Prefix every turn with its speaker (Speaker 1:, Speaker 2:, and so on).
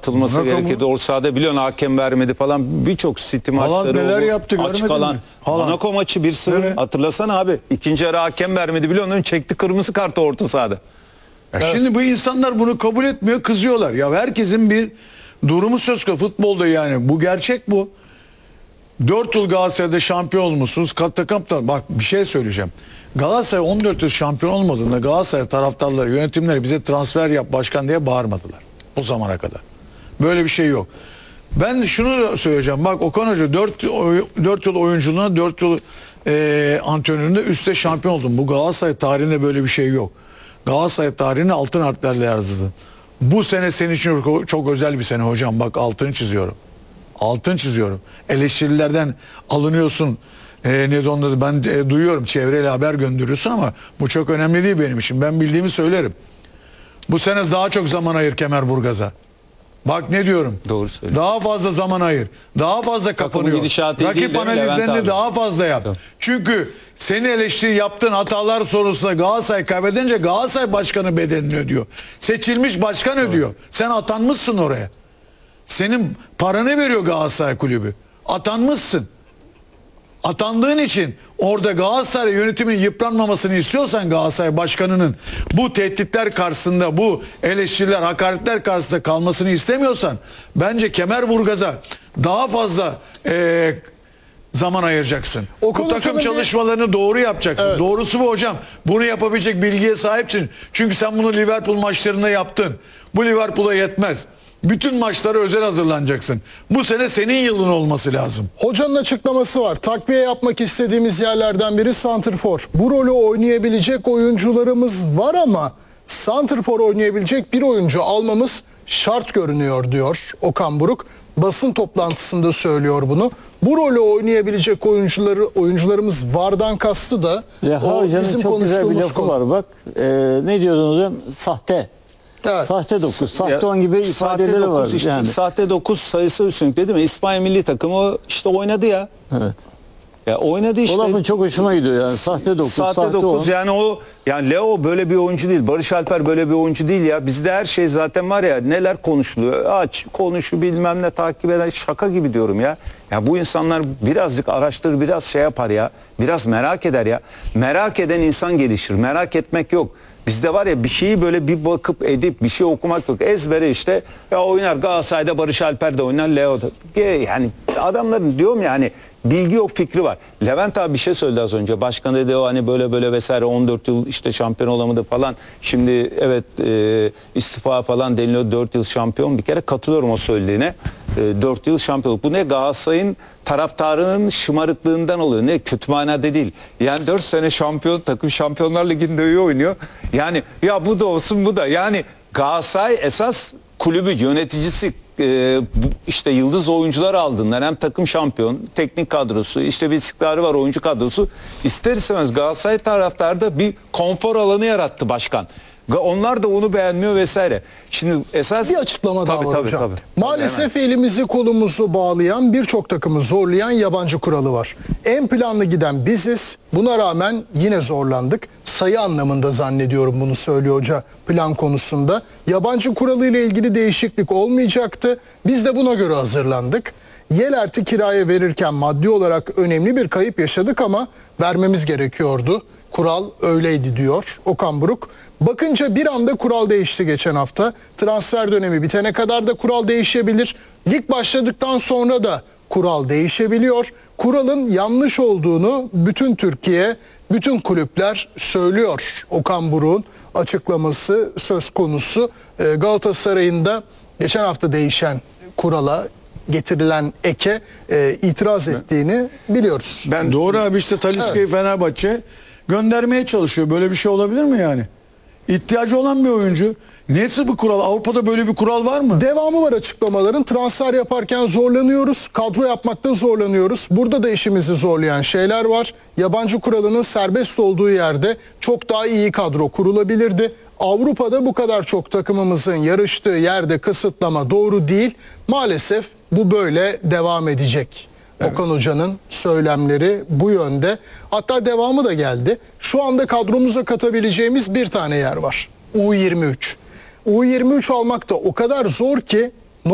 Speaker 1: atılması gerekirdi. O sahada biliyorsun hakem vermedi falan. Birçok City maçları
Speaker 2: neler
Speaker 1: oldu.
Speaker 2: yaptı,
Speaker 1: Açık
Speaker 2: görmedin
Speaker 1: alan.
Speaker 2: mi? Haaland.
Speaker 1: Monaco maçı 1-0.
Speaker 2: Evet.
Speaker 1: Hatırlasana abi. İkinci yarı hakem vermedi biliyorsun. Çekti kırmızı kartı orta sahada.
Speaker 2: Şimdi bu insanlar bunu kabul etmiyor, kızıyorlar. Ya herkesin bir durumu söz konusu futbolda yani. Bu gerçek bu. 4 yıl Galatasaray'da şampiyon olmuşsunuz. Takımda bak bir şey söyleyeceğim. Galatasaray 14 yıl şampiyon olmadığında Galatasaray taraftarları, yönetimleri bize transfer yap başkan diye bağırmadılar. O zamana kadar. Böyle bir şey yok. Ben şunu söyleyeceğim. Bak Okan Hoca 4 yıl oyunculuğuna 4 yıl antrenöründe üstte şampiyon oldum. Bu Galatasaray tarihinde böyle bir şey yok. Galatasaray tarihini altın harflerle yazdı. Bu sene senin için çok özel bir sene hocam. Bak altını çiziyorum. Altın çiziyorum. Eleştirilerden alınıyorsun. Ne de onları ben duyuyorum. Çevreyle haber gönderiyorsun ama bu çok önemli değil benim için. Ben bildiğimi söylerim. Bu sene daha çok zaman ayır Kemerburgaz'a. Bak ne diyorum.
Speaker 1: Doğru söylüyorsun.
Speaker 2: Daha fazla zaman ayır. Daha fazla kapanıyor.
Speaker 1: gidişatı iyi değil
Speaker 2: Rakip
Speaker 1: değil mi Levent
Speaker 2: analizlerini
Speaker 1: abi?
Speaker 2: daha fazla yap.
Speaker 1: Tamam.
Speaker 2: Çünkü seni eleştiri yaptığın hatalar sonrasında Galatasaray kaybedince Galatasaray başkanı bedelini ödüyor. Seçilmiş başkan ödüyor. Sen atanmışsın oraya. Senin paranı veriyor Galatasaray kulübü. Atanmışsın. Atandığın için orada Galatasaray yönetiminin yıpranmamasını istiyorsan Galatasaray başkanının bu tehditler karşısında, bu eleştiriler, hakaretler karşısında kalmasını istemiyorsan bence Kemerburgaz'a daha fazla zaman ayıracaksın.
Speaker 3: O
Speaker 2: Bu takım
Speaker 3: konuşalım
Speaker 2: çalışmalarını doğru yapacaksın.
Speaker 3: Evet.
Speaker 2: Doğrusu bu hocam. Bunu yapabilecek bilgiye sahipsin. Çünkü sen bunu Liverpool maçlarında yaptın. Bu Liverpool'a yetmez. Bütün maçlara özel hazırlanacaksın. Bu sene senin yılın olması lazım.
Speaker 3: Hocanın açıklaması var. Takviye yapmak istediğimiz yerlerden biri santrfor. Bu rolü oynayabilecek oyuncularımız var ama santrfor oynayabilecek bir oyuncu almamız şart görünüyor diyor Okan Buruk. Basın toplantısında söylüyor bunu. Bu rolü oynayabilecek oyuncularımız vardan kastı da
Speaker 4: Reha
Speaker 3: o
Speaker 4: Hoca'nın
Speaker 3: bizim
Speaker 4: çok güzel bir
Speaker 3: konuştuğumuz
Speaker 4: lafı
Speaker 3: konu.
Speaker 4: var bak. Ne diyordun hocam? Sahte.
Speaker 3: Evet.
Speaker 4: Sahte 9, sahte 10 gibi ifadeleri var.
Speaker 1: Işte,
Speaker 4: Yani.
Speaker 1: Sahte 9 sayısı üstünlük dedi mi? İspanya milli takımı işte oynadı ya.
Speaker 4: Evet.
Speaker 1: Ya oynadı işte.
Speaker 4: O lafın çok hoşuma gidiyor yani. Sahte 9,
Speaker 1: Sahte 9
Speaker 4: 10.
Speaker 1: yani o yani Leo böyle bir oyuncu değil. Barış Alper böyle bir oyuncu değil ya. Bizde her şey zaten var ya, neler konuşuluyor. Aç konuşu bilmem ne takip eden şaka gibi diyorum ya. Ya bu insanlar birazcık araştırır, biraz şey yapar ya. Biraz merak eder ya. Merak eden insan gelişir. Merak etmek yok. Bizde var ya bir şeyi böyle bir bakıp edip bir şey okumak yok. Ezbere işte ya oynar Galatasaray'da Barış Alper de oynar, Leo da. Yani adamların diyorum yani bilgi yok, fikri var. Levent abi bir şey söyledi az önce. Başkan dedi o hani böyle böyle vesaire 14 yıl işte şampiyon olamadı falan. Şimdi evet istifa falan deniliyor, 4 yıl şampiyon. Bir kere katılıyorum o söylediğine. 4 yıl şampiyonluk. Bu ne Galatasaray'ın taraftarının şımarıklığından oluyor. Ne kötü manada değil. Yani 4 sene şampiyon takım, Şampiyonlar Ligi'nde iyi oynuyor. Yani ya bu da olsun bu da. Yani Galatasaray esas kulübü, yöneticisi işte yıldız oyuncular aldığından hem takım şampiyon, teknik kadrosu, işte bir istikrarı var oyuncu kadrosu. İster istemez Galatasaray taraftarda bir konfor alanı yarattı başkan. Onlar da onu beğenmiyor vesaire. Şimdi esas
Speaker 3: Bir açıklama daha var hocam.
Speaker 1: Tabii.
Speaker 3: Maalesef elimizi kolumuzu bağlayan, birçok takımı zorlayan yabancı kuralı var. En planlı giden biziz. Buna rağmen yine zorlandık. Sayı anlamında zannediyorum bunu söylüyor hoca plan konusunda. Yabancı kuralı ile ilgili değişiklik olmayacaktı. Biz de buna göre hazırlandık. Yelert'i kiraya verirken maddi olarak önemli bir kayıp yaşadık ama vermemiz gerekiyordu. Kural öyleydi diyor Okan Buruk. Bakınca bir anda kural değişti geçen hafta. Transfer dönemi bitene kadar da kural değişebilir. Lig başladıktan sonra da kural değişebiliyor. Kuralın yanlış olduğunu bütün Türkiye, bütün kulüpler söylüyor. Okan Buruk'un açıklaması söz konusu. Galatasaray'ın da geçen hafta değişen kurala, getirilen eke itiraz ettiğini biliyoruz.
Speaker 2: Doğru abi işte Talisca'yı Fenerbahçe göndermeye çalışıyor. Böyle bir şey olabilir mi yani? İhtiyacı olan bir oyuncu. Nesi bu kural? Avrupa'da böyle bir kural var mı?
Speaker 3: Devamı var açıklamaların. Transfer yaparken zorlanıyoruz. Kadro yapmakta zorlanıyoruz. Burada da işimizi zorlayan şeyler var. Yabancı kuralının serbest olduğu yerde çok daha iyi kadro kurulabilirdi. Avrupa'da bu kadar çok takımımızın yarıştığı yerde kısıtlama doğru değil. Maalesef bu böyle devam edecek. Evet. Okan Hoca'nın söylemleri bu yönde. Hatta devamı da geldi. Şu anda kadromuza katabileceğimiz bir tane yer var. U23. U23 almak da o kadar zor ki